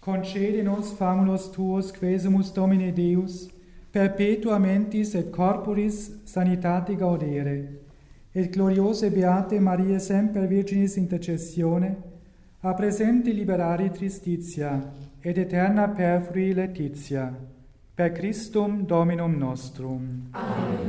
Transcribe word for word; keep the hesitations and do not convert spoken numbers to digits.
concede nos famulos tuos, quesumus Domine Deus, perpetua mentis et corporis sanitate gaudere, et gloriose beate Maria semper Virginis intercessione, a presente liberari tristitia, et eterna perfrui laetitia, per Christum Dominum nostrum. Amen.